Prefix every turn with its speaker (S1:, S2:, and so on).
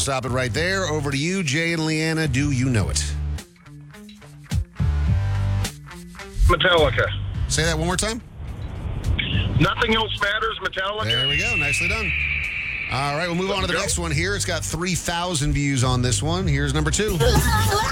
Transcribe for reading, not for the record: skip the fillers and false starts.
S1: stop it right there. Over to you, Jay and Leanna. Do you know it?
S2: Metallica.
S1: Say that one more time.
S2: Nothing Else Matters, Metallica.
S1: There we go. Nicely done. All right, we'll move on to the next one here. It's got 3,000 views on this one. Here's number 2.